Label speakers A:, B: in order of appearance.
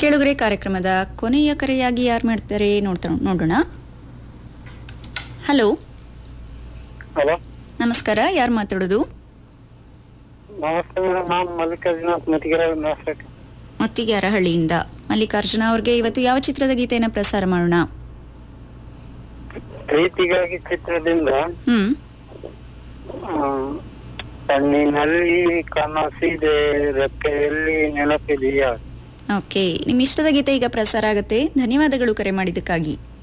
A: ಕೇಳುಗರೆ ಕಾರ್ಯಕ್ರಮದ ಕೊನೆಯ ಕರೆಯಾಗಿ ಯಾರು ಮಾಡ್ತಾರೆ ನೋಡೋಣ. ಹಲೋ,
B: ಹಲೋ,
A: ನಮಸ್ಕಾರ. ಯಾರು ಮಾತಾಡೋದು?
B: ನಮಸ್ತೆ ಮೇಡಮ್. ನಾನು ಮಲ್ಲಿಕಾರ್ಜುನ
A: ಮುತ್ತಿಗೆರಹಳ್ಳಿಯಿಂದ. ಮಲ್ಲಿಕಾರ್ಜುನ ಅವ್ರಿಗೆ ಇವತ್ತು ಯಾವ ಚಿತ್ರದ ಗೀತೆಯನ್ನು ಪ್ರಸಾರ ಮಾಡೋಣ?
B: ಪ್ರೀತಿಗಾಗಿ ಚಿತ್ರದಿಂದ ಕಣ್ಣಿನಲ್ಲಿ ಕನಸಿದೆ ರೆಕ್ಕೆಯಲ್ಲಿ ನೆನಪಿದೆಯಾ.
A: ಓಕೆ, ನಿಮ್ಮ ಇಷ್ಟದ ಗೀತೆ ಈಗ ಪ್ರಸಾರ ಆಗುತ್ತೆ. ಧನ್ಯವಾದಗಳು ಕರೆ ಮಾಡಿದ್ದಕ್ಕಾಗಿ.